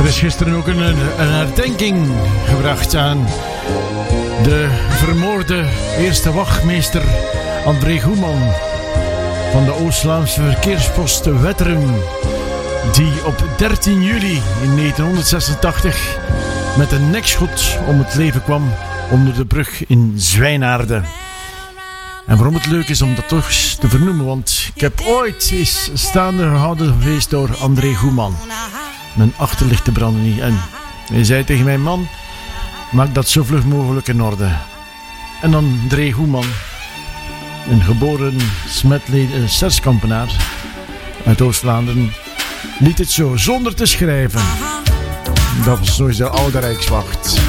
is gisteren ook een herdenking gebracht aan de vermoorde eerste wachtmeester André Goeman van de Oost-Vlaamse verkeerspost Wetteren, die op 13 juli in 1986 met een nekschot om het leven kwam onder de brug in Zwijnaarden. En waarom het leuk is om dat toch te vernoemen, want ik heb ooit eens staande gehouden geweest door André Goeman. Mijn achterlichten brandde niet en hij zei tegen mijn man: maak dat zo vlug mogelijk in orde. En dan André Goeman, een geboren serskampenaar uit Oost-Vlaanderen, liet het zo zonder te schrijven. Dat was zoals de oude Rijkswacht.